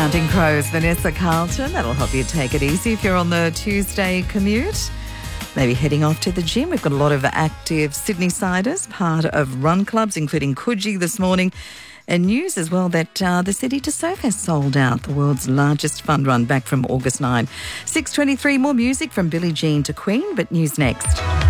Counting Crows, Vanessa Carlton. That'll help you take it easy if you're on the Tuesday commute. Maybe heading off to the gym. We've got a lot of active Sydney-siders, part of run clubs, including Coogee this morning. And news as well that the City to Surf has sold out, the world's largest fun run back from August 9. 6:23, more music from Billie Jean to Queen, but news next.